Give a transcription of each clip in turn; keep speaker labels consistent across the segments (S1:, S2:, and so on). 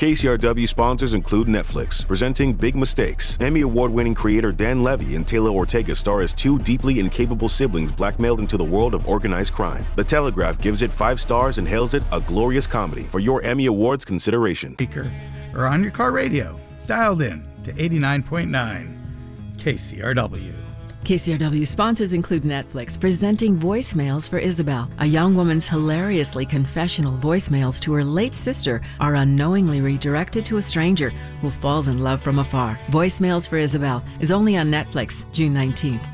S1: KCRW sponsors include Netflix, presenting Big Mistakes. Emmy Award-winning creator Dan Levy and Taylor Ortega star as two deeply incapable siblings blackmailed into the world of organized crime. The Telegraph gives it 5 stars and hails it a glorious comedy. For your Emmy Awards consideration.
S2: Speaker or on your car radio, dialed in to 89.9 KCRW.
S3: KCRW sponsors include Netflix, presenting Voicemails for Isabel. A young woman's hilariously confessional voicemails to her late sister are unknowingly redirected to a stranger who falls in love from afar. Voicemails for Isabel is only on Netflix, June 19th.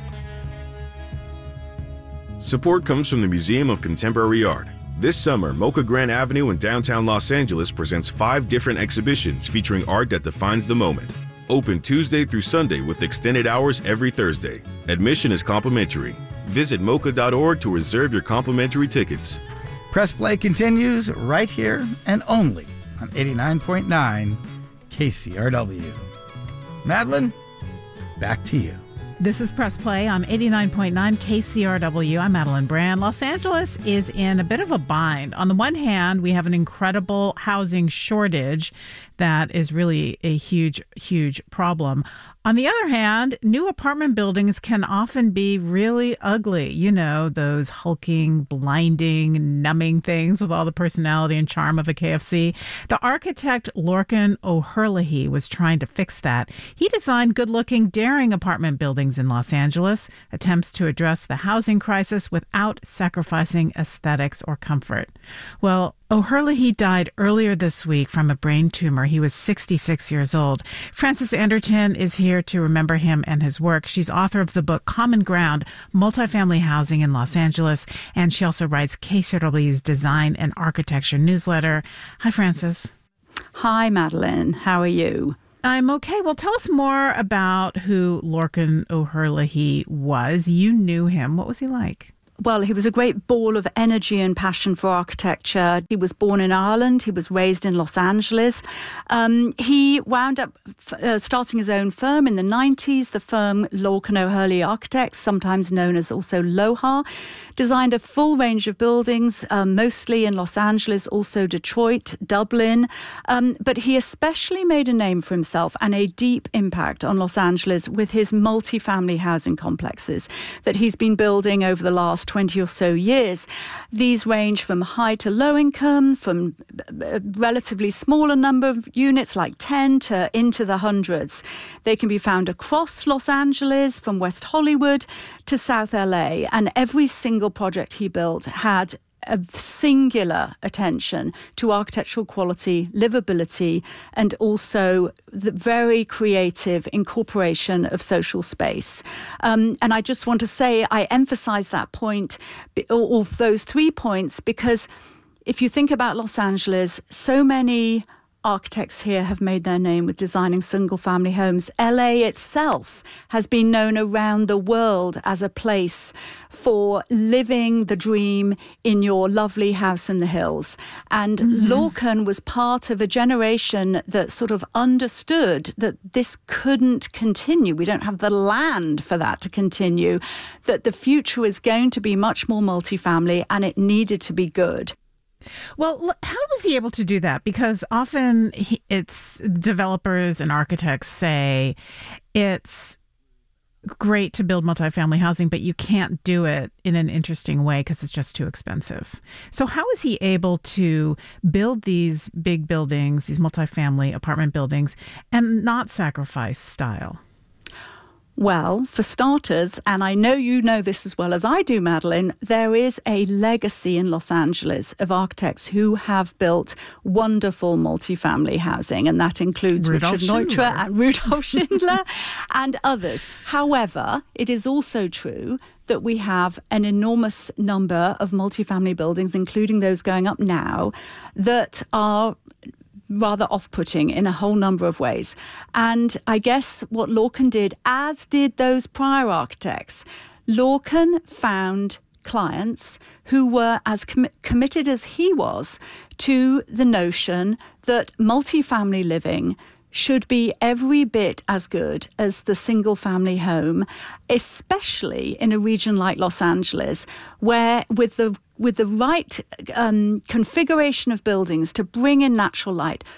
S1: Support comes from the Museum of Contemporary Art. This summer, Mocha Grand Avenue in downtown Los Angeles presents 5 different exhibitions featuring art that defines the moment. Open Tuesday through Sunday with extended hours every Thursday. Admission is complimentary. Visit mocha.org to reserve your complimentary tickets.
S2: Press Play continues right here and only on 89.9 KCRW. Madeline, back to you.
S4: This is Press Play on 89.9 KCRW. I'm Madeline Brand. Los Angeles is in a bit of a bind. On the one hand, we have an incredible housing shortage that is really a huge, huge problem. On the other hand, new apartment buildings can often be really ugly. You know, those hulking, blinding, numbing things with all the personality and charm of a KFC. The architect Lorcan O'Herlihy was trying to fix that. He designed good-looking, daring apartment buildings in Los Angeles, attempts to address the housing crisis without sacrificing aesthetics or comfort. Well, O'Herlihy died earlier this week from a brain tumor. He was 66 years old. Frances Anderton is here to remember him and his work. She's author of the book Common Ground, Multifamily Housing in Los Angeles, and she also writes KCRW's Design and Architecture newsletter. Hi, Frances.
S5: Hi, Madeline. How are you?
S4: I'm okay. Well, tell us more about who Lorcan O'Herlihy was. You knew him. What was he like?
S5: Well, he was a great ball of energy and passion for architecture. He was born in Ireland. He was raised in Los Angeles. He wound up starting his own firm in the 90s, the firm Lorcan O'Herlihy Architects, sometimes known as also LOHAR. Designed a full range of buildings, mostly in Los Angeles, also Detroit, Dublin. But he especially made a name for himself and a deep impact on Los Angeles with his multifamily housing complexes that he's been building over the last 20 or so years. These range from high to low income, from a relatively smaller number of units like 10 to into the hundreds. They can be found across Los Angeles, from West Hollywood to South LA, and every single project he built had a singular attention to architectural quality, livability, and also the very creative incorporation of social space. And I just want to say, I emphasize that point, or those 3 points, because if you think about Los Angeles, so many architects here have made their name with designing single-family homes. LA itself has been known around the world as a place for living the dream in your lovely house in the hills. And Lorcan was part of a generation that sort of understood that this couldn't continue. We don't have the land for that to continue, that the future is going to be much more multifamily, and it needed to be good.
S4: Well, how was he able to do that? Because often it's developers and architects say it's great to build multifamily housing, but you can't do it in an interesting way because it's just too expensive. So how was he able to build these big buildings, these multifamily apartment buildings, and not sacrifice style?
S5: Well, for starters, and I know you know this as well as I do, Madeline, there is a legacy in Los Angeles of architects who have built wonderful multifamily housing, and that includes Richard Neutra and Rudolf Schindler and others. However, it is also true that we have an enormous number of multifamily buildings, including those going up now, that are rather off-putting in a whole number of ways. And I guess what Lorcan did, as did those prior architects, Lorcan found clients who were as committed as he was to the notion that multifamily living should be every bit as good as the single-family home, especially in a region like Los Angeles, where with the right configuration of buildings to bring in natural light,